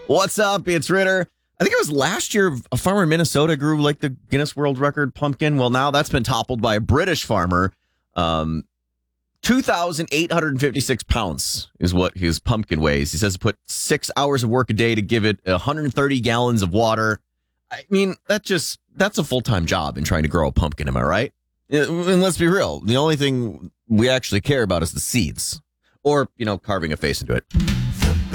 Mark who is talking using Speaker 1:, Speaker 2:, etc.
Speaker 1: What's up? It's Ritter. I think it was last year a farmer in Minnesota grew like the Guinness World Record pumpkin. Well, now that's been toppled by a British farmer. 2,856 pounds is what his pumpkin weighs. He says to put 6 hours of work a day to give it 130 gallons of water. I mean, that's a full-time job in trying to grow a pumpkin. Am I right? And let's be real. The only thing we actually care about is the seeds or, carving a face into it.